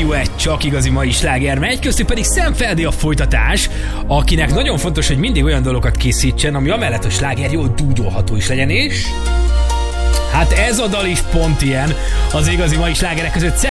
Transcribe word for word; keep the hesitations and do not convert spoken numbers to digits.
Millió egy csak igazi mai sláger megy, köztük pedig Sam Feldi a folytatás, akinek nagyon fontos, hogy mindig olyan dolgokat készítsen, ami amellett, hogy sláger jól dúdolható is legyen, és... hát ez a dal is pont ilyen az igazi mai slágerek között.